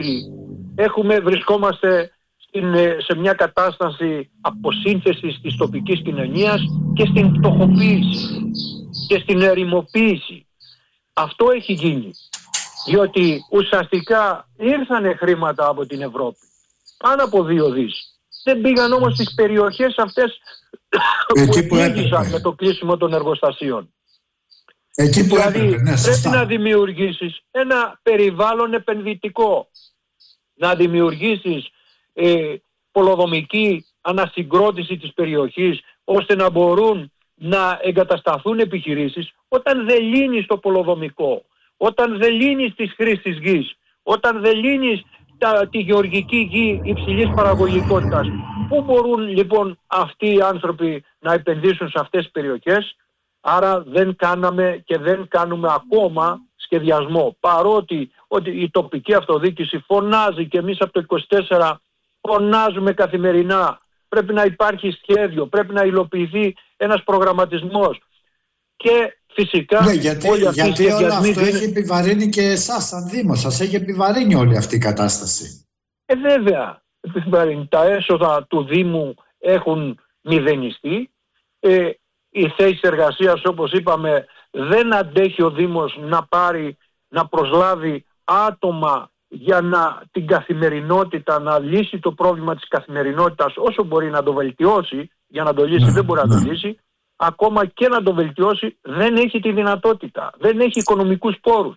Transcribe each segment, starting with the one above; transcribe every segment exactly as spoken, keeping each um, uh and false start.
έχουμε, βρισκόμαστε στην, σε μια κατάσταση αποσύνθεσης της τοπικής κοινωνίας και στην φτωχοποίηση και στην ερημοποίηση. Αυτό έχει γίνει. Διότι ουσιαστικά ήρθανε χρήματα από την Ευρώπη. Πάνω από δύο δις. Δεν πήγαν όμως στις περιοχές αυτές εκεί που επήγησαν με το κλείσιμο των εργοστασίων. Εκεί που δηλαδή έπρεπε, ναι, πρέπει να δημιουργήσεις ένα περιβάλλον επενδυτικό. Να δημιουργήσεις ε, πολεοδομική ανασυγκρότηση της περιοχής, ώστε να μπορούν να εγκατασταθούν επιχειρήσεις. Όταν δεν λύνεις το πολεοδομικό, όταν δεν λύνεις τις χρήσεις γης, όταν δεν λύνεις τα, τη γεωργική γη υψηλής παραγωγικότητας, πού μπορούν λοιπόν αυτοί οι άνθρωποι να επενδύσουν σε αυτές τις περιοχές? Άρα δεν κάναμε και δεν κάνουμε ακόμα σχεδιασμό. Παρότι ότι η τοπική αυτοδιοίκηση φωνάζει και εμείς από το είκοσι τέσσερα φωνάζουμε καθημερινά. Πρέπει να υπάρχει σχέδιο, πρέπει να υλοποιηθεί ένας προγραμματισμός. Και φυσικά ναι, γιατί, όλοι αυτοί γιατί οι όλο αυτό είναι... έχει επιβαρύνει και εσάς σαν Δήμο. Σας έχει επιβαρύνει όλη αυτή η κατάσταση. Ε, βέβαια, επιβαρύνει. Τα έσοδα του Δήμου έχουν μηδενιστεί. Ε, οι θέσεις εργασίας, όπως είπαμε, δεν αντέχει ο Δήμος να πάρει, να προσλάβει άτομα για να την καθημερινότητα, να λύσει το πρόβλημα της καθημερινότητας όσο μπορεί να το βελτιώσει. Για να το λύσει Ναι, δεν μπορεί ναι. να το λύσει. Ακόμα και να το βελτιώσει δεν έχει τη δυνατότητα. Δεν έχει οικονομικούς πόρους.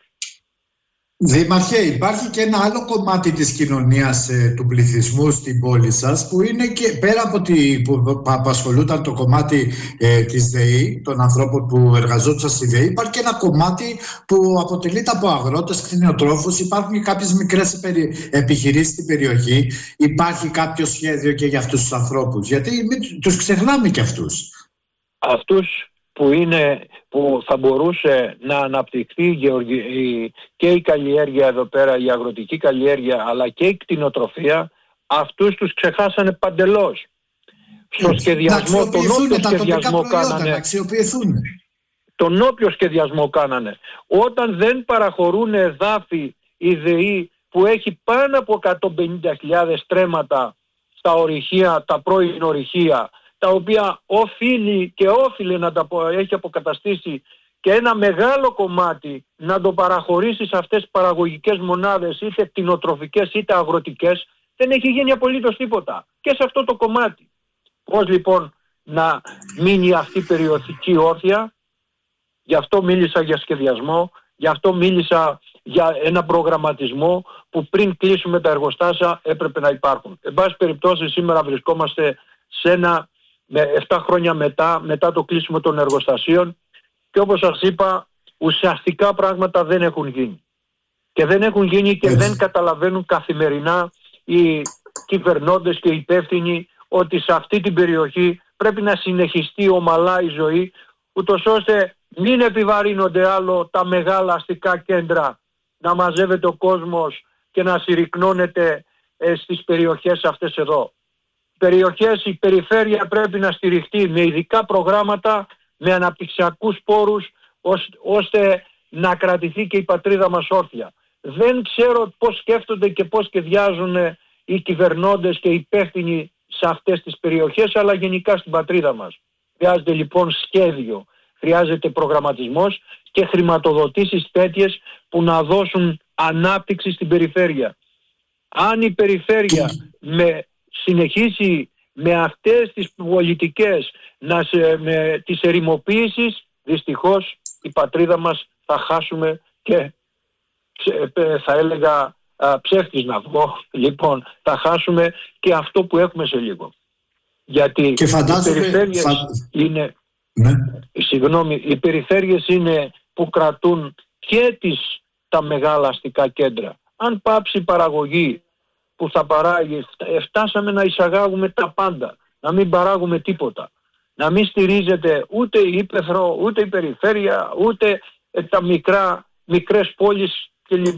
Δήμαρχε, υπάρχει και ένα άλλο κομμάτι της κοινωνίας ε, του πληθυσμού στην πόλη σας, που είναι και πέρα από τη, που, που απασχολούνταν το κομμάτι ε, της ΔΕΗ, των ανθρώπων που εργαζόντουσαν στη ΔΕΗ, υπάρχει και ένα κομμάτι που αποτελείται από αγρότες, κτηνοτρόφους, υπάρχουν και κάποιες μικρές επιχειρήσεις στην περιοχή. Υπάρχει κάποιο σχέδιο και για αυτούς τους ανθρώπους? Γιατί μην, τους ξεχνάμε και αυτούς. Αυτούς που, είναι, που θα μπορούσε να αναπτυχθεί και η καλλιέργεια εδώ πέρα, η αγροτική καλλιέργεια, αλλά και η κτηνοτροφία, αυτούς τους ξεχάσανε παντελώς. Στο Έτσι, σχεδιασμό, τον όποιο σχεδιασμό κάνανε, να αξιοποιηθούν. τον όποιο σχεδιασμό κάνανε, όταν δεν παραχωρούν εδάφη η ΔΕΗ που έχει πάνω από εκατόν πενήντα χιλιάδες στρέμματα στα ορυχεία, τα πρώην ορυχεία, τα οποία οφείλει και όφιλε να τα έχει αποκαταστήσει και ένα μεγάλο κομμάτι να το παραχωρήσει σε αυτές τις παραγωγικές μονάδες, είτε κτηνοτροφικές είτε αγροτικές, δεν έχει γίνει απολύτως τίποτα. Και σε αυτό το κομμάτι. Πώς λοιπόν να μείνει αυτή η περιοχική όρθια? Γι' αυτό μίλησα για σχεδιασμό, γι' αυτό μίλησα για ένα προγραμματισμό που πριν κλείσουμε τα εργοστάσια έπρεπε να υπάρχουν. Εν πάση περιπτώσει σήμερα βρισκόμαστε σε ένα με επτά χρόνια μετά, μετά το κλείσιμο των εργοστασίων, και όπως σας είπα, ουσιαστικά πράγματα δεν έχουν γίνει. Και δεν έχουν γίνει και Έτσι. δεν καταλαβαίνουν καθημερινά οι κυβερνώντες και οι υπεύθυνοι ότι σε αυτή την περιοχή πρέπει να συνεχιστεί ομαλά η ζωή, ούτως ώστε μην επιβαρύνονται άλλο τα μεγάλα αστικά κέντρα, να μαζεύεται ο κόσμος και να συρρυκνώνεται ε, στις περιοχές αυτές εδώ. Περιοχές, η περιφέρεια πρέπει να στηριχτεί με ειδικά προγράμματα, με αναπτυξιακούς πόρους, ώστε να κρατηθεί και η πατρίδα μας όρθια. Δεν ξέρω πώς σκέφτονται και πώς σχεδιάζουν οι κυβερνώντες και οι υπεύθυνοι σε αυτές τις περιοχές, αλλά γενικά στην πατρίδα μας. Χρειάζεται λοιπόν σχέδιο, χρειάζεται προγραμματισμός και χρηματοδοτήσεις τέτοιες που να δώσουν ανάπτυξη στην περιφέρεια. Αν η περιφέρεια με συνεχίσει με αυτές τις πολιτικές να σε, με τις ερημοποίησεις, δυστυχώς η πατρίδα μας θα χάσουμε και θα έλεγα ψεύτης να βγω, λοιπόν θα χάσουμε και αυτό που έχουμε σε λίγο. Γιατί και φαντάζομαι, οι περιφέρειες φα... είναι ναι. συγγνώμη, οι περιφέρειες είναι που κρατούν και τις, τα μεγάλα αστικά κέντρα. Αν πάψει η παραγωγή που θα παράγει, φτάσαμε να εισαγάγουμε τα πάντα, να μην παράγουμε τίποτα, να μην στηρίζεται ούτε η ύπαιθρο, ούτε η περιφέρεια, ούτε τα μικρά, μικρές πόλεις κλπ.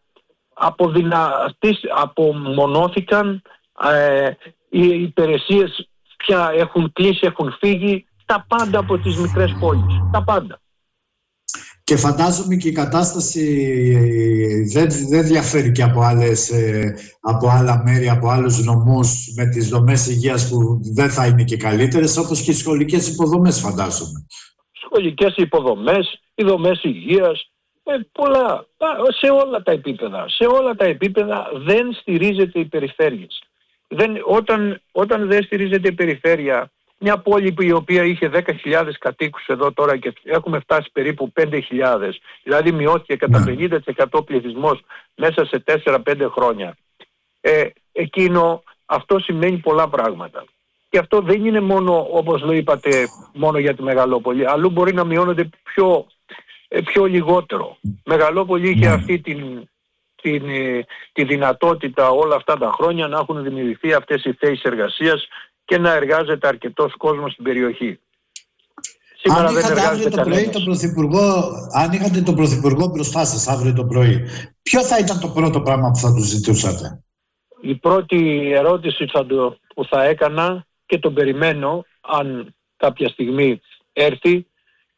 Απομονώθηκαν, ε, οι υπηρεσίες πια έχουν κλείσει, έχουν φύγει, τα πάντα από τις μικρές πόλεις, τα πάντα. Και φαντάζομαι και η κατάσταση δεν, δεν διαφέρει και από, άλλες, από άλλα μέρη, από άλλους νομούς με τις δομές υγείας που δεν θα είναι και καλύτερες, όπως και οι σχολικές υποδομές, φαντάζομαι. Σχολικές υποδομές, οι δομές υγείας, ε, πολλά, σε όλα τα επίπεδα. Σε όλα τα επίπεδα δεν στηρίζεται οι περιφέρειες. Δεν, όταν, όταν δεν στηρίζεται η περιφέρεια, μια πόλη που η οποία είχε δέκα χιλιάδες κατοίκους εδώ τώρα και έχουμε φτάσει περίπου πέντε χιλιάδες, δηλαδή μειώθηκε κατά πενήντα τοις εκατό πληθυσμός μέσα σε τέσσερα πέντε χρόνια. Ε, εκείνο, αυτό σημαίνει πολλά πράγματα. Και αυτό δεν είναι μόνο, όπως το είπατε, μόνο για τη Μεγαλόπολη. Αλλού μπορεί να μειώνονται πιο, πιο λιγότερο. Μεγαλόπολη είχε αυτή την, την, τη δυνατότητα όλα αυτά τα χρόνια να έχουν δημιουργηθεί αυτές οι θέσεις εργασίας και να εργάζεται αρκετός κόσμος στην περιοχή. Σήμερα αν δεν είχατε αύριο το πρωί τον Πρωθυπουργό, αν είχατε τον Πρωθυπουργό μπροστά σας αύριο το πρωί, ποιο θα ήταν το πρώτο πράγμα που θα του ζητούσατε? Η πρώτη ερώτηση θα το, που θα έκανα και τον περιμένω, αν κάποια στιγμή έρθει,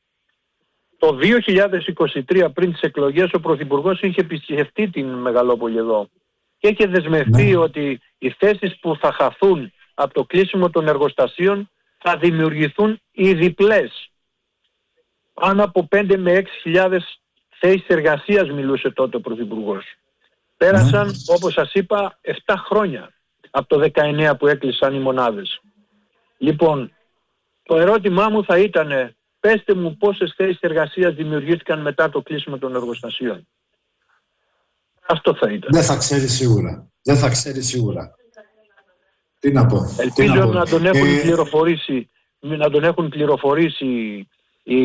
το δύο χιλιάδες είκοσι τρία πριν τις εκλογές ο Πρωθυπουργός είχε επισκεφτεί την Μεγαλόπολη εδώ και είχε δεσμευτεί ναι. ότι οι θέσεις που θα χαθούν από το κλείσιμο των εργοστασίων θα δημιουργηθούν οι διπλές. Πάνω από πέντε με έξι χιλιάδες θέσεις εργασίας μιλούσε τότε ο Πρωθυπουργός. Πέρασαν, mm. όπως σας είπα, επτά χρόνια από το δεκαεννιά που έκλεισαν οι μονάδες. Λοιπόν, το ερώτημά μου θα ήταν, πέστε μου πόσες θέσεις εργασίας δημιουργήθηκαν μετά το κλείσιμο των εργοστασίων. Αυτό θα ήταν. Δεν θα ξέρει σίγουρα. Δεν θα ξέρει σίγουρα. Τι να πω. Ελπίζω να, πω. να τον έχουν ε... πληροφορήσει, να τον έχουν πληροφορήσει οι,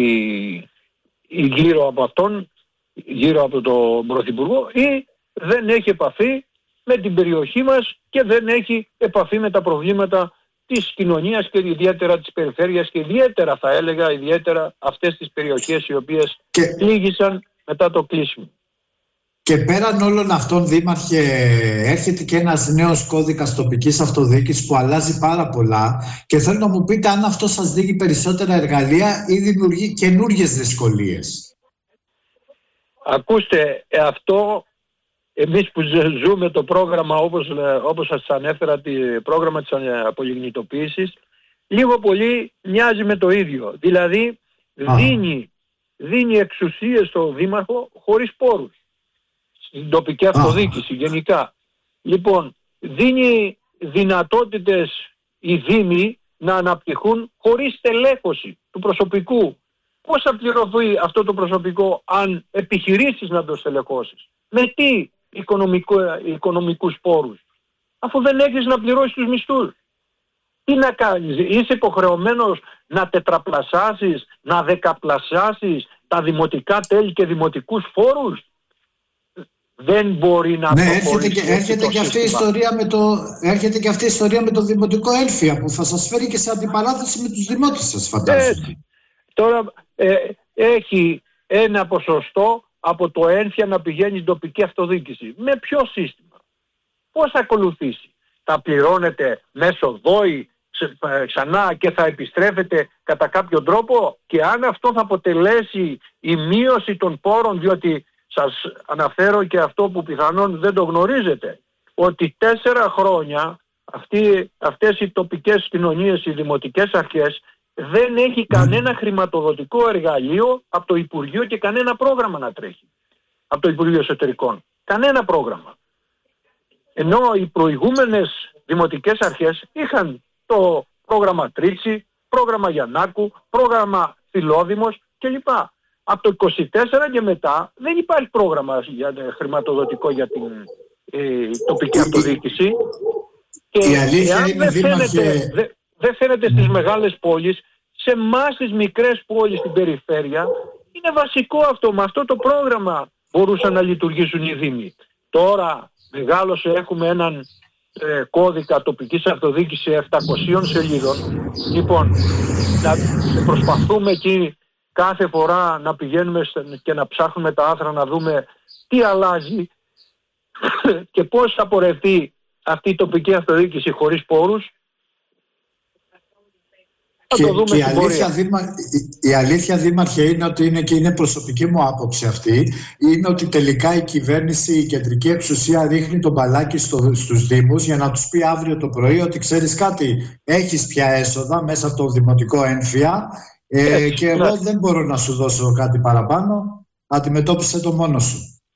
οι γύρω από αυτόν, γύρω από τον Πρωθυπουργό, ή δεν έχει επαφή με την περιοχή μας και δεν έχει επαφή με τα προβλήματα της κοινωνίας και ιδιαίτερα της περιφέρειας και ιδιαίτερα θα έλεγα ιδιαίτερα αυτές τις περιοχές οι οποίες και... πλήγησαν μετά το κλείσιμο. Και πέραν όλων αυτών, Δήμαρχε, έρχεται και ένας νέος κώδικας τοπικής αυτοδιοίκησης που αλλάζει πάρα πολλά και θέλω να μου πείτε αν αυτό σας δίνει περισσότερα εργαλεία ή δημιουργεί καινούργιες δυσκολίες. Ακούστε, αυτό εμείς που ζούμε το πρόγραμμα όπως, όπως σας ανέφερα, το πρόγραμμα της απολιγνητοποίησης, λίγο πολύ μοιάζει με το ίδιο. Δηλαδή δίνει, δίνει εξουσίες στο Δήμαρχο χωρίς πόρους. Στην τοπική αυτοδιοίκηση γενικά. Λοιπόν, δίνει δυνατότητες οι Δήμοι να αναπτυχούν χωρίς τελέχωση του προσωπικού. Πώς θα πληρωθεί αυτό το προσωπικό αν επιχειρήσεις να το στελεχώσεις? Με τι οικονομικό, οικονομικούς πόρους? Αφού δεν έχεις να πληρώσεις τους μισθούς. Τι να κάνεις? Είσαι υποχρεωμένος να τετραπλασιάσεις, να δεκαπλασιάσεις τα δημοτικά τέλη και δημοτικούς φόρους? Δεν μπορεί να ναι, έρχεται και, έρχεται, και αυτή η ιστορία με το, έρχεται και αυτή η ιστορία με το δημοτικό έλφια που θα σας φέρει και σε αντιπαράθεση με τους δημότες σας, φαντάζομαι. Έτσι. Τώρα ε, έχει ένα ποσοστό από το ένφια να πηγαίνει στην τοπική αυτοδιοίκηση. Με ποιο σύστημα? Πώς θα ακολουθήσει? Θα πληρώνεται μέσω ΔΟΗ ξανά και θα επιστρέφεται κατά κάποιο τρόπο? Και αν αυτό θα αποτελέσει η μείωση των πόρων, διότι σας αναφέρω και αυτό που πιθανόν δεν το γνωρίζετε, ότι τέσσερα χρόνια αυτοί, αυτές οι τοπικές κοινωνίες, οι δημοτικές αρχές, δεν έχει κανένα χρηματοδοτικό εργαλείο από το Υπουργείο και κανένα πρόγραμμα να τρέχει. Από το Υπουργείο Εσωτερικών. Κανένα πρόγραμμα. Ενώ οι προηγούμενες δημοτικές αρχές είχαν το πρόγραμμα Τρίτσι, πρόγραμμα Γιαννάκου, πρόγραμμα Φιλόδημος κλπ. Από το είκοσι τέσσερα και μετά δεν υπάρχει πρόγραμμα για, χρηματοδοτικό για την ε, τοπική αυτοδιοίκηση. Και εάν δεν φαίνεται, δε, δε φαίνεται στις μεγάλες πόλεις, σε εμάς τις μικρές πόλεις στην περιφέρεια, είναι βασικό αυτό. Με αυτό το πρόγραμμα μπορούσαν να λειτουργήσουν οι Δήμοι. Τώρα μεγάλωσε, έχουμε έναν ε, κώδικα τοπικής αυτοδιοίκησης επτακόσιες σελίδων. Λοιπόν, να προσπαθούμε εκεί κάθε φορά να πηγαίνουμε και να ψάχνουμε τα άθρα να δούμε τι αλλάζει και πώς θα πορευτεί αυτή η τοπική αυτοδιοίκηση χωρίς πόρους. Θα και, το δούμε και η, αλήθεια, δήμα, η, η αλήθεια, Δήμαρχε, είναι ότι είναι, και είναι προσωπική μου άποψη αυτή, είναι ότι τελικά η κυβέρνηση, η κεντρική εξουσία ρίχνει τον μπαλάκι στο, στους Δήμους για να τους πει αύριο το πρωί ότι ξέρεις κάτι, έχεις πια έσοδα μέσα από το δημοτικό έμφυα ε, Έτσι, και εγώ ναι. δεν μπορώ να σου δώσω κάτι παραπάνω, αντιμετώπισε το μόνο σου.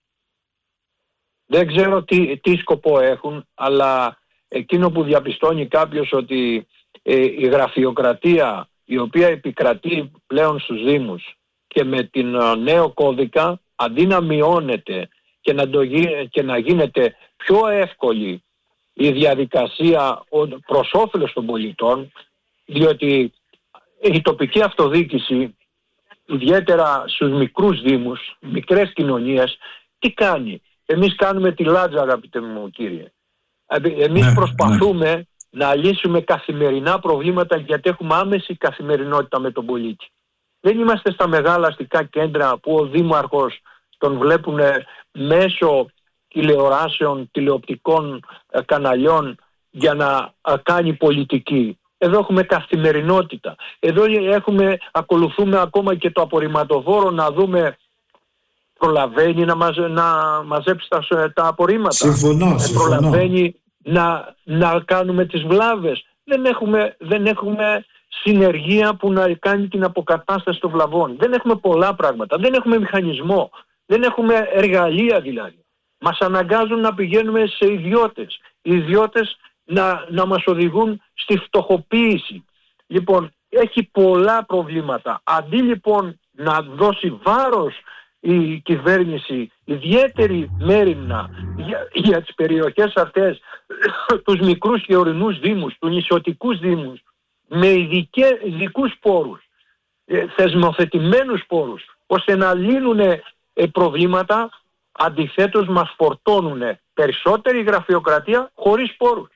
Δεν ξέρω τι, τι σκοπό έχουν, αλλά εκείνο που διαπιστώνει κάποιος ότι ε, η γραφειοκρατία η οποία επικρατεί πλέον στους Δήμους και με την ε, νέο κώδικα αντί να μειώνεται και να, το, και να γίνεται πιο εύκολη η διαδικασία προς όφελος των πολιτών, διότι η τοπική αυτοδιοίκηση, ιδιαίτερα στους μικρούς Δήμους, μικρές κοινωνίες, τι κάνει? Εμείς κάνουμε τη λάτζα, αγαπητέ μου κύριε. Εμείς ναι, προσπαθούμε ναι. να λύσουμε καθημερινά προβλήματα γιατί έχουμε άμεση καθημερινότητα με τον πολίτη. Δεν είμαστε στα μεγάλα αστικά κέντρα που ο δήμαρχος τον βλέπουν μέσω τηλεοράσεων, τηλεοπτικών καναλιών για να κάνει πολιτική. Εδώ έχουμε καθημερινότητα. Εδώ έχουμε, ακολουθούμε ακόμα και το απορριμματοφόρο να δούμε προλαβαίνει να, μαζε, να μαζέψει τα, τα απορρίμματα. Συμφωνώ, συμφωνώ. Προλαβαίνει να, να κάνουμε τις βλάβες. Δεν έχουμε, δεν έχουμε συνεργεία που να κάνει την αποκατάσταση των βλαβών. Δεν έχουμε πολλά πράγματα. Δεν έχουμε μηχανισμό. Δεν έχουμε εργαλεία δηλαδή. Μας αναγκάζουν να πηγαίνουμε σε ιδιώτες. Οι ιδιώτες να, να μας οδηγούν στη φτωχοποίηση. Λοιπόν, έχει πολλά προβλήματα. Αντί λοιπόν να δώσει βάρος η κυβέρνηση ιδιαίτερη μέριμνα για, για τις περιοχές αυτές, τους μικρούς και ορεινούς δήμους, τους νησιωτικούς δήμους, με ειδικές, ειδικούς πόρους, ε, θεσμοθετημένους πόρους, ώστε να λύνουν ε, προβλήματα, αντιθέτως μας φορτώνουν περισσότερη γραφειοκρατία χωρίς πόρους.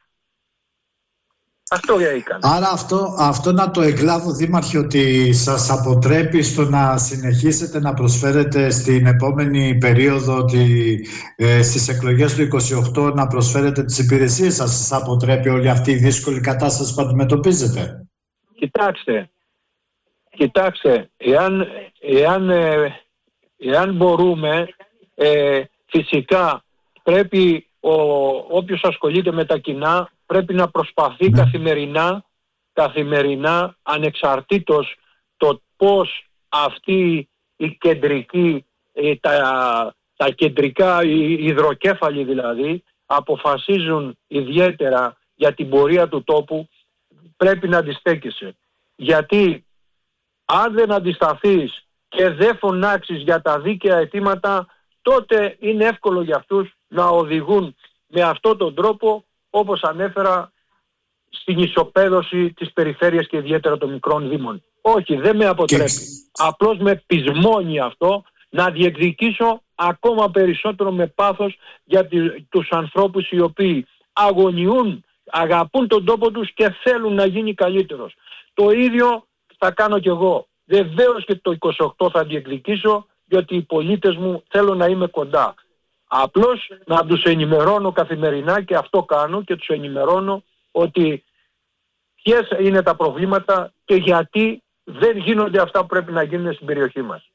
Αυτό έκανε. Άρα αυτό, αυτό να το εκλάβω, Δήμαρχε, ότι σας αποτρέπει στο να συνεχίσετε να προσφέρετε στην επόμενη περίοδο, ότι ε, στις εκλογές του είκοσι οκτώ να προσφέρετε τις υπηρεσίες σας. Σας αποτρέπει όλη αυτή η δύσκολη κατάσταση που αντιμετωπίζετε? Κοιτάξτε, κοιτάξτε, εάν, εάν, ε, εάν μπορούμε, ε, φυσικά πρέπει ο, όποιος ασχολείται με τα κοινά πρέπει να προσπαθεί ναι. καθημερινά, καθημερινά, ανεξαρτήτως το πώς αυτοί οι κεντρικοί, τα, τα κεντρικά, οι υδροκέφαλοι δηλαδή, αποφασίζουν ιδιαίτερα για την πορεία του τόπου, πρέπει να αντιστέκεσαι. Γιατί αν δεν αντισταθείς και δεν φωνάξεις για τα δίκαια αιτήματα, τότε είναι εύκολο για αυτούς να οδηγούν με αυτόν τον τρόπο, όπως ανέφερα, στην ισοπαίδωση της περιφέρειας και ιδιαίτερα των μικρών δήμων. Όχι, δεν με αποτρέπει. Και... Απλώς με πεισμώνει αυτό να διεκδικήσω ακόμα περισσότερο με πάθος για τους ανθρώπους οι οποίοι αγωνιούν, αγαπούν τον τόπο τους και θέλουν να γίνει καλύτερος. Το ίδιο θα κάνω κι εγώ. Βεβαίως και το είκοσι οκτώ θα διεκδικήσω, διότι οι πολίτες μου θέλω να είμαι κοντά. Απλώς να τους ενημερώνω καθημερινά, και αυτό κάνω, και τους ενημερώνω ότι ποιες είναι τα προβλήματα και γιατί δεν γίνονται αυτά που πρέπει να γίνουν στην περιοχή μας.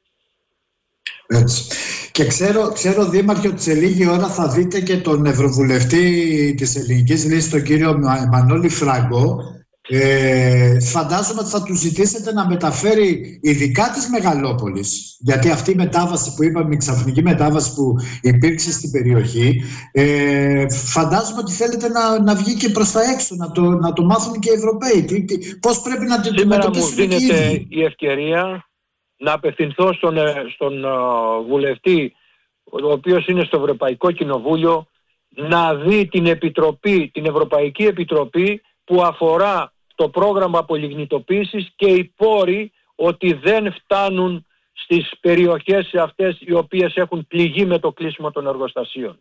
Έτσι. Και ξέρω, ξέρω Δήμαρχε, ότι σε λίγη ώρα θα δείτε και τον Ευρωβουλευτή της Ελληνικής Λύσης, τον κύριο Μανώλη Φράγκο. Ε, φαντάζομαι ότι θα του ζητήσετε να μεταφέρει ειδικά της Μεγαλόπολης, γιατί αυτή η μετάβαση που είπαμε, η ξαφνική μετάβαση που υπήρξε στην περιοχή, ε, φαντάζομαι ότι θέλετε να, να βγει και προς τα έξω, να το, να το μάθουν και οι Ευρωπαίοι. Πώς πρέπει να το αντιμετωπίσουν οι ίδιοι. Σήμερα μου δίνεται η ευκαιρία να απευθυνθώ στον, στον uh, βουλευτή, ο οποίος είναι στο Ευρωπαϊκό Κοινοβούλιο, να δει την Επιτροπή, την Ευρωπαϊκή Επιτροπή που αφορά το πρόγραμμα απολιγνητοποίησης και οι πόροι ότι δεν φτάνουν στις περιοχές αυτές οι οποίες έχουν πληγεί με το κλείσιμο των εργοστασίων.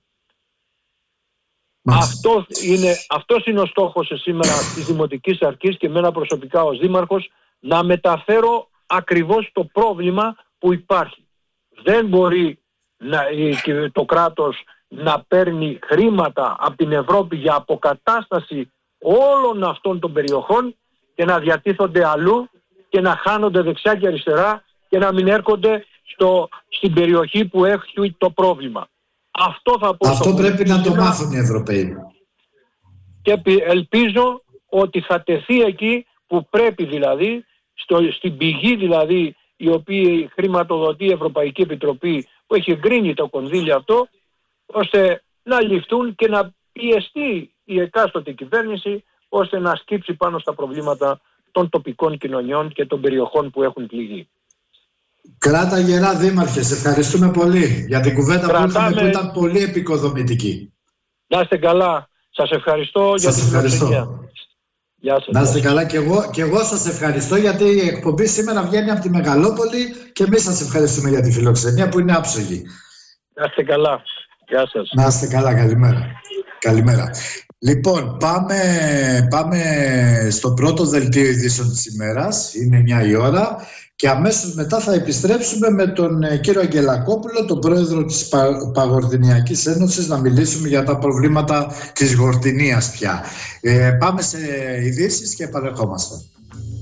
Αυτό είναι, αυτός είναι ο στόχος σήμερα της Δημοτικής Αρχής και εμένα προσωπικά ως Δήμαρχος, να μεταφέρω ακριβώς το πρόβλημα που υπάρχει. Δεν μπορεί να, το κράτος να παίρνει χρήματα από την Ευρώπη για αποκατάσταση όλων αυτών των περιοχών και να διατίθονται αλλού και να χάνονται δεξιά και αριστερά και να μην έρχονται στο, στην περιοχή που έχει το πρόβλημα. Αυτό θα πω. Αυτό πρέπει να το μάθουν οι Ευρωπαίοι. Και ελπίζω ότι θα τεθεί εκεί που πρέπει, δηλαδή στο, στην πηγή δηλαδή η οποία χρηματοδοτεί η Ευρωπαϊκή Επιτροπή, που έχει εγκρίνει το κονδύλι αυτό, ώστε να ληφθούν και να πιεστεί η εκάστοτε κυβέρνηση ώστε να σκύψει πάνω στα προβλήματα των τοπικών κοινωνιών και των περιοχών που έχουν πληγεί. Κράτα γερά, Δήμαρχε, σε ευχαριστούμε πολύ για την κουβέντα Κρατάμε... που είχαμε, που ήταν πολύ επικοδομητική. Να είστε καλά. Σας ευχαριστώ σας για την ευχαριστώ. Γεια σας. Να είστε καλά, και εγώ, και εγώ σας ευχαριστώ, γιατί η εκπομπή σήμερα βγαίνει από τη Μεγαλόπολη και εμείς σας ευχαριστούμε για τη φιλοξενία που είναι άψογη. Να είστε καλά. Γεια σας. Να είστε καλά, καλημέρα. Καλημέρα. Λοιπόν, πάμε, πάμε στο πρώτο δελτίο ειδήσεων της ημέρας. Είναι εννιά η ώρα και αμέσως μετά θα επιστρέψουμε με τον κύριο Αγγελακόπουλο, τον πρόεδρο της Πα, Παγορτινιακής Ένωσης, να μιλήσουμε για τα προβλήματα της Γορτινίας πια. Ε, πάμε σε ειδήσεις και επανερχόμαστε.